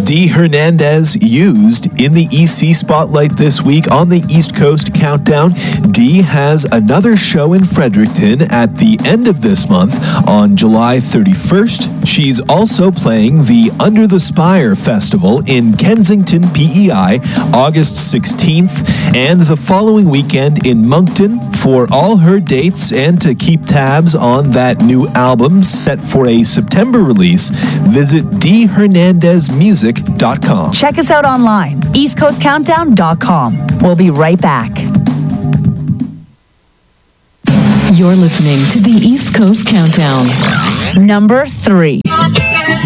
Dee Hernandez used in the EC Spotlight this week on the East Coast Countdown. Dee has another show in Fredericton at the end of this month on July 31st. She's also playing the Under the Spire Festival in Kensington, PEI, August 16th, and the following weekend in Moncton. For all her dates and to keep tabs on that new album set for a September release, visit DHernandezmusic.com. Check us out online, eastcoastcountdown.com. We'll be right back. You're listening to the East Coast Countdown. Number 3.